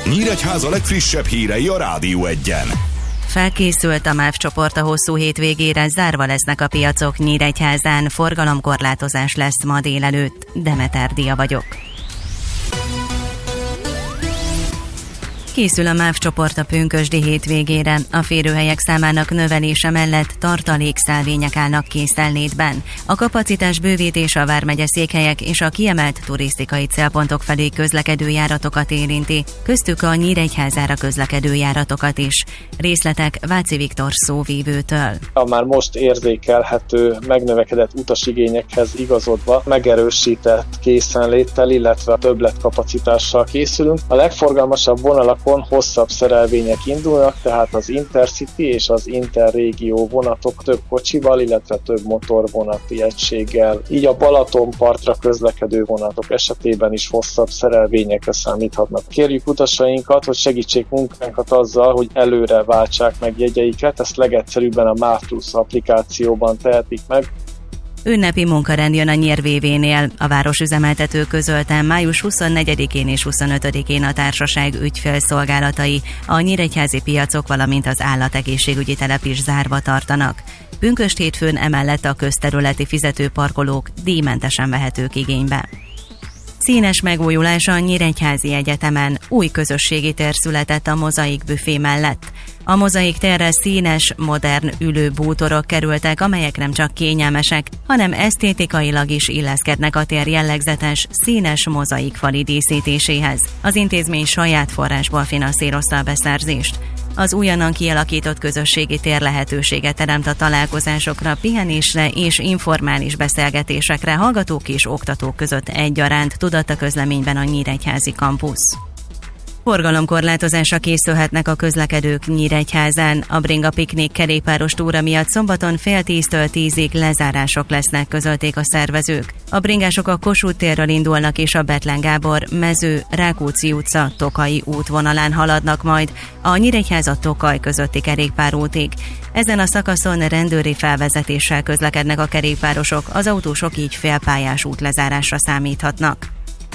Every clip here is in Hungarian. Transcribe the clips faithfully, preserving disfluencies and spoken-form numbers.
Nyíregyháza legfrissebb hírei a Rádió Egyen. Felkészült a MÁV csoport a hosszú hétvégére, zárva lesznek a piacok Nyíregyházán, forgalomkorlátozás lesz ma délelőtt. Demeter Dia vagyok. Készül a MÁV csoport a pünkösdi hétvégére. A férőhelyek számának növelése mellett tartalékszelvények állnak készenlétben. A kapacitás bővítés a vármegye székhelyek és a kiemelt turisztikai célpontok felé közlekedő járatokat érinti, köztük a Nyíregyházára közlekedő járatokat is. Részletek Váci Viktor szóvívőtől. A már most érzékelhető megnövekedett utasigényekhez igazodva megerősített készenléttel, illetve többletkapacitással készülünk. A legforgalmasabb vonalak hosszabb szerelvények indulnak, tehát az Intercity és az Interrégió vonatok több kocsival, illetve több motorvonati egységgel. Így a Balatonpartra közlekedő vonatok esetében is hosszabb szerelvényekre számíthatnak. Kérjük utasainkat, hogy segítsék munkánkat azzal, hogy előre váltsák meg jegyeiket, ezt legegyszerűbben a MÁV Plus applikációban tehetik meg. Ünnepi munkarend jön a Nyír-vé vé-nél. A városüzemeltető közölte, május huszonnegyedikén és huszonötödikén a társaság ügyfélszolgálatai, a nyíregyházi piacok, valamint az állategészségügyi telep is zárva tartanak. Pünkösd hétfőn emellett a közterületi fizetőparkolók díjmentesen vehetők igénybe. Színes megújulás a Nyíregyházi Egyetemen, új közösségi tér született a Mozaik büfé mellett. A Mozaik térre színes, modern ülőbútorok kerültek, amelyek nem csak kényelmesek, hanem esztétikailag is illeszkednek a tér jellegzetes, színes mozaikfali díszítéséhez. Az intézmény saját forrásból finanszírozta a beszerzést. Az újonnan kialakított közösségi tér lehetőséget teremt a találkozásokra, pihenésre és informális beszélgetésekre hallgatók és oktatók között egyaránt, tudat a közleményben a Nyíregyházi kampusz. Forgalomkorlátozásra készülhetnek a közlekedők Nyíregyházán. A bringa piknik kerékpáros túra miatt szombaton fél tíztől tízig lezárások lesznek, közölték a szervezők. A bringások a Kossuth térről indulnak és a Bethlen Gábor, Mező, Rákóczi utca, Tokaji útvonalán haladnak majd a Nyíregyháza-Tokaj közötti kerékpárútig. Ezen a szakaszon rendőri felvezetéssel közlekednek a kerékpárosok, az autósok így félpályás útlezárásra számíthatnak.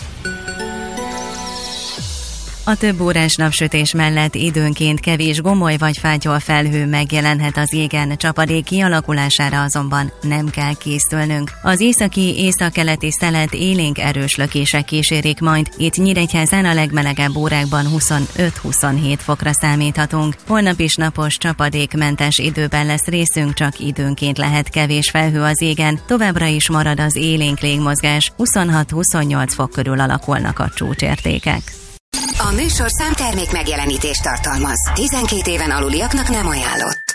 A több órás napsütés mellett időnként kevés gomoly vagy fátyol felhő megjelenhet az égen, csapadék kialakulására azonban nem kell készülnünk. Az északi, északkeleti szelet élénk erős lökések kísérik majd, itt Nyíregyházán a legmelegebb órákban huszonöt-huszonhét fokra számíthatunk. Holnap is napos, csapadékmentes időben lesz részünk, csak időnként lehet kevés felhő az égen, továbbra is marad az élénk légmozgás, huszonhat-huszonnyolc fok körül alakulnak a csúcsértékek. A műsorszám termék megjelenítést tartalmaz. tizenkét éven aluliaknak nem ajánlott.